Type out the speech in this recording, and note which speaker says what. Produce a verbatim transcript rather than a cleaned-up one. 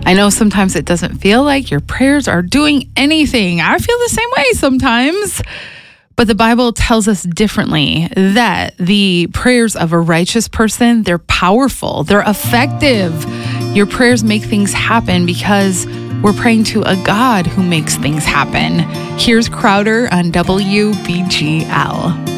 Speaker 1: I know sometimes it doesn't feel like your prayers are doing anything. I feel the same way sometimes. But the Bible tells us differently, that the prayers of a righteous person, they're powerful, they're effective. Your prayers make things happen because we're praying to a God who makes things happen. Here's Crowder on W B G L.